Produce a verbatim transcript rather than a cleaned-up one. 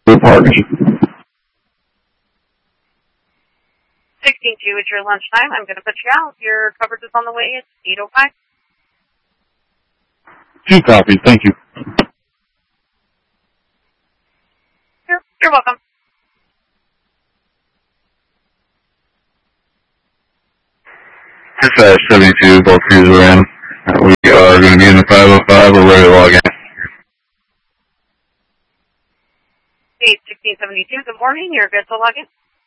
Blue partnership. sixteen two is your lunchtime. I'm going to put you out. Your coverage is on the way. It's eight oh five. Two copies. Thank you. You're, you're welcome. Dispatch seventy-two, both crews are in. We are going to be in the five oh five. We're ready to log in. sixteen seventy-two, good morning. You're good to log in.